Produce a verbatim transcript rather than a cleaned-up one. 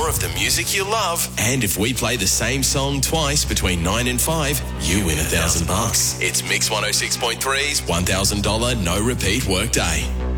of the music you love. And if we play the same song twice between nine and five, you win a thousand bucks. It's Mix one oh six point three's one thousand dollars no repeat workday.